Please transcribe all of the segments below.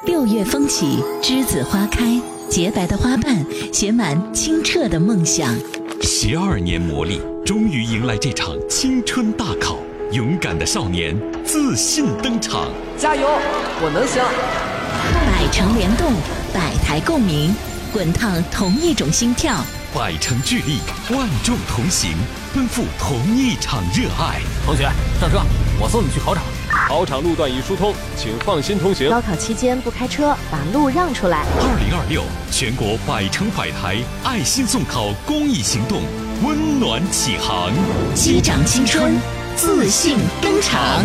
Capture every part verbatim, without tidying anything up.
六月风起，栀子花开，洁白的花瓣写满清澈的梦想。 十二年磨砺，终于迎来这场青春大考。勇敢的少年自信登场， 加油，我能行！ 百城联动，百台共鸣，滚烫同一种心跳。 百城聚力，万众同行，奔赴同一场热爱。 同学，上车，我送你去考场。 考场路段已疏通，请放心通行。 高考期间不开车，把路让出来。 二零二六全国百城百台爱心送考公益行动温暖启航， 击掌青春，自信登场。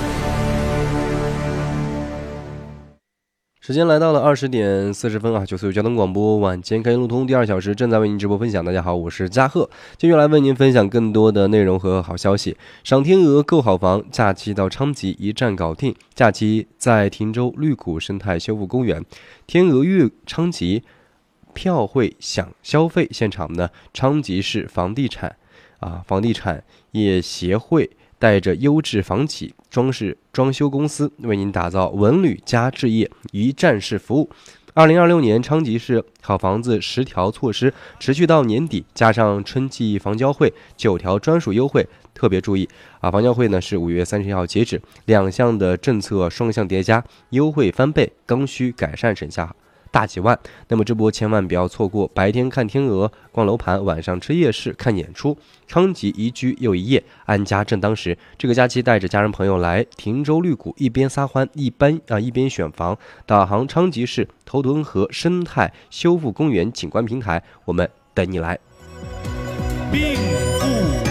时间来到了二十点四十分啊！九四五交通广播晚间开路通第二小时正在为您直播分享。大家好，我是嘉贺，继续来为您分享更多的内容和好消息。赏天鹅购好房，假期到昌吉一站搞定。假期在汀州绿谷生态修复公园，天鹅悦昌吉票会享消费现场呢。昌吉市房地产啊房地产业协会带着优质房企装饰装修公司为您打造文旅加置业一站式服务。二零二六年昌吉市好房子十条措施持续到年底，加上春季房交会九条专属优惠，特别注意啊！房交会呢是五月三十一号截止，两项的政策双向叠加，优惠翻倍，刚需改善省下大几万。那么这波千万不要错过，白天看天鹅逛楼盘，晚上吃夜市看演出，昌吉宜居又一夜，安家正当时。这个假期带着家人朋友来汀州绿谷，一边撒欢一边啊一边选房，导航昌吉市头屯河生态修复公园景观平台，我们等你来。 并不